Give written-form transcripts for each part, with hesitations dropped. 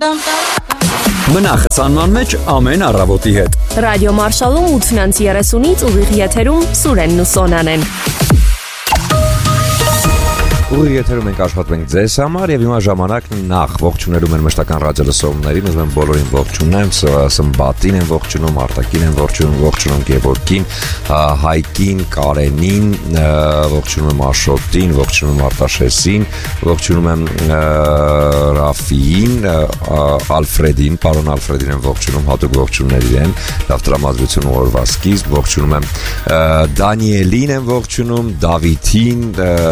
Մնա խցանման մեջ ամեն առավոտի հետ։ Ռադիո Մարշալում 8:30-ից ուղիղ եթերում Սուրենն ու Սոնան են։ Ուղիղ եթերում ենք աշխատում ենք ձեզ համար եւ հիմա ժամանակն նախ ողջունելու մեր մշտական ռադիոլսողներին, ուզում եմ բոլորին ողջունեմ, Սմբատին եմ ողջունում, Արտակին եմ ողջունում Գևորգին, Հայկին, Կարենին, ողջունում եմ Աշոտին, ողջունում եմ Արտաշեսին, ողջունում եմ Ռաֆիին, Ալֆրեդին, պարոն Ալֆրեդին եմ ողջունում, հատուկ ողջուններ իրեն, լավ տրամադրություն օրվա սկիզբ, ողջունում եմ Դանիելին եմ ողջունում, Դավիթին,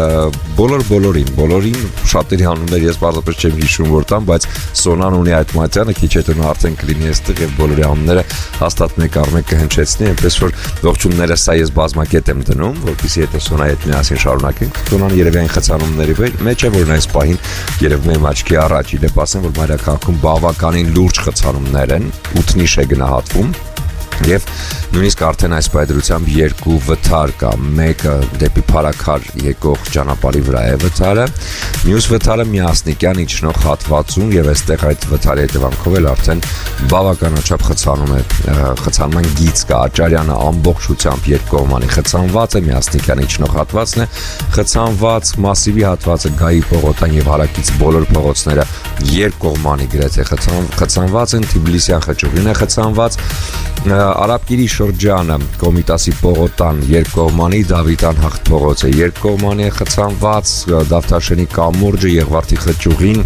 բոլորին շատերի անուններ ես պարզապես չեմ հիշում որ տամ, բայց Սոնան ունի այդ մատյանը, քիչ հետո նա արդեն կլինի այստեղ եւ բոլորի անունները հաստատ մեկ առ մեկ կհնչեցնի, այնպես որ ողջունները սա ես բազմակետ եմ դնում, որպեսզի հետո Սոնայի հետ միասին շարունակենք։ Սոնան երևի այն խցանումների մեջ է, որ այս պահին երևում է աչքի առաջ, իդեպ ասեմ, որ մայրաքաղաքում բավականին լուրջ խցանումներ են, 8 նիշ է գնահատվում։ Եվ նույնիսկ արդեն այս պայծրությամբ երկու վթար կա, մեկը դեպի Փարաքար եկող ճանապարհի վրա է վթարը, մյուս վթարը Միասնիկյան իջնող հատվածում եւ այստեղ այդ վթարի հետևանքով էլ արդեն բավականաչափ խցանման գիծ կա, Աճարյանը ամբողջությամբ երկկողմանի խցանված է, Միասնիկյան իջնող հատվածն է խցանված, Մասիվի հատվածը Գայի Պողոտան եւ հարակից բոլոր փողոցները երկկողմանի գրեթե խցանված են, Թբիլիսյան խճուղին է խցանված, Արաբկիրի շրջանը Կոմիտասի Պողոտան երկկողմանի, Դավիթան հաղթփողոցը երկկողմանի է խցանված, Դավթաշենի կամուրջը Եղվարդի խճուղին,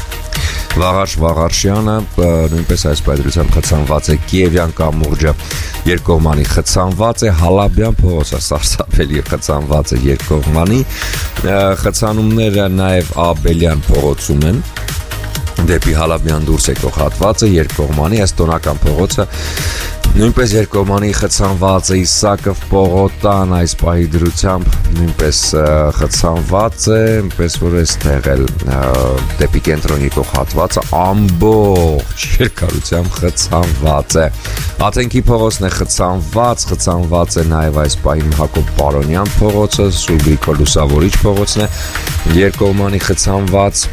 Վաղարշյանը նույնպես այս պայծրությամբ խցանված է, Կիևյան կամուրջը երկկողմանի խցանված է, Հալաբյան փողոցը սարսափելի խցանված է երկկողմանի, խցանումները նաև Աբելյան փողոցում են, դեպի Հալաբյան դուրս եկող հատվածը երկկողմանի, Էստոնական փողոցը նույնպես երկկողմանի խցանված է, Իսակով Պողոտան այս պահի դրությամբ նույնպես խցանված է, այնպես որ այստեղ էլ դեպի կենտրոն եկող հատվածը ամբողջ երկարությամբ խցանված է, Աթենքի փողոցն է խցանված է նաև այս պահին Հակոբ Պարոնյան փողոցը, Սուրբ Գրիգոր Լուսավորիչ փողոցն է երկկողմանի խցանված,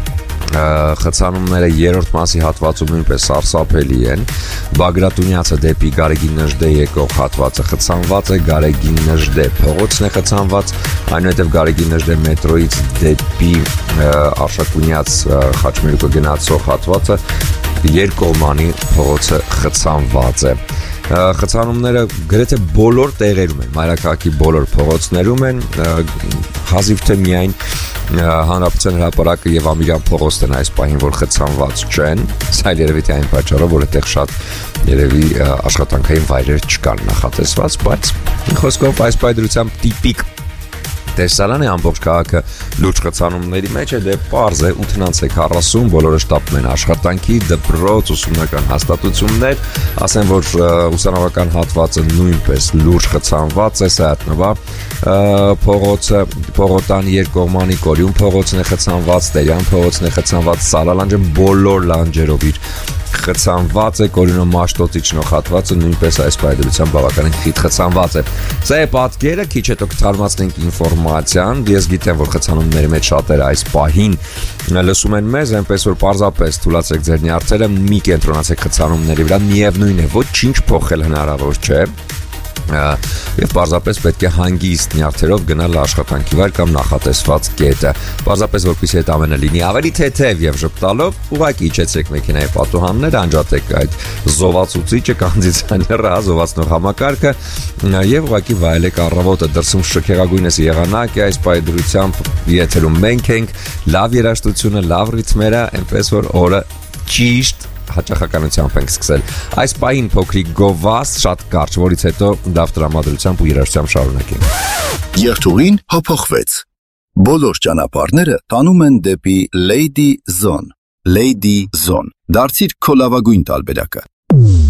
խցանումները երրորդ մասի հատվածում նույնպես սարսափելի են, Բագրատունյացը դեպի Գարեգին Նժդե եկող հատվածը խցանված է, Գարեգին Նժդե փողոցն է խցանված, այնուհետև Գարեգին Նժդե մետրոյից դեպի Արշակունյաց Խաչմերուկը գնացող հատվածը երկկողմանի փողոցը խցանված է։ Խցանումները գրեթե բոլոր տեղերում են, մայրաքաղաքի բոլոր փողոցներում են, հազիվ թե միայն Հանրապետության հրապարակը եւ Ամիրյան փողոցն են այս պահին, որ խցանված չեն, սա երևի թե այն պատճառով, որ այդտեղ շատ երևի աշխատանքային վայրեր չկան նախատեսված, բայց խոսքով այս պայծրությամբ տիպիկ տեսարան է, ամբողջ քաղաքը լուրջ խցանումների մեջ է, դե պարզ է 8:40, բոլորը շտապում են աշխատանքի, դպրոց, ուսումնական հաստատություններ, ասեմ, որ ուսանողական հատվածը նույնպես լուրջ խցանված է, Սայաթնովա փողոցը, Պողոտան երկկողմանի, Կորյուն փողոցն է խցանված, Տերյան փողոցն է խցանված, Սարալանջը բոլոր լանջերով իր խցանված է, Կորյունը Մաշտոց իջնող հատվածը նույնպես այս պայծրությամբ բավականին խիտ խցանված է։ Սա է պատկերը, քիչ հետո կթարմացնենք ինֆորմացիան, ես գիտեմ, որ խցանումների մեջ շատերը այս պահին լսում են մեզ, այնպես որ պարզապես թուլացրեք ձեր նյարդերը, մի կենտրոնացեք խցանումների վրա, միևնույն է, ոչինչ փոխել հնարավոր չէ։ Եվ պարզապես պետք է հանգիստ նյարդերով գնալ աշխատանքի վայր կամ նախատեսված կետը, պարզապես որպեսզի այդ ամենը լինի ավելի թեթև եւ ժպտալով, ուղղակի իջեցրեք մեքենայի պատուհանները, անջատեք այդ զովացուցիչը, կոնդիցիոները, զովացնող համակարգը եւ ուղղակի վայելեք առավոտը, դրսում շքեղագույնս եղանակ է, այս պայծրությամբ եթերում մենք ենք, լավ երաժշտությունը, լավ ռիթմերը, այնպես որ օրը ճիշտ հաճախականությամբ ենք սկսել։ Այս պահին փոքրիկ գովաս, շատ կարճ, որից հետո լավ տրամադրությամբ ու երաժշտությամբ շարունակենք։ Երթուղին հափոխվեց։ Բոլոր ճանապարհները տանում են դեպի Lady Zone։ Lady Zone։ Դարձիր քո լավագույն տարբերակը։